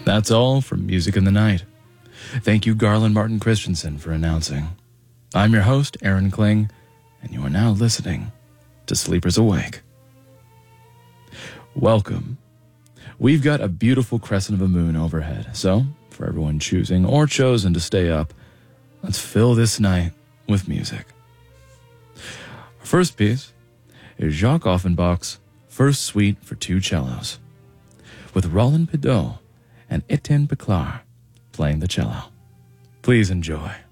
That's all from Music in the Night. Thank you, Garland Martin Christensen, for announcing. I'm your host, Aaron Kling, and you are now listening to Sleepers Awake. Welcome. We've got a beautiful crescent of a moon overhead, so for everyone choosing or chosen to stay up, let's fill this night with music. Our first piece is Jacques Offenbach's First Suite for Two Cellos, with Roland Pedot and Etienne Picard playing the cello. Please enjoy.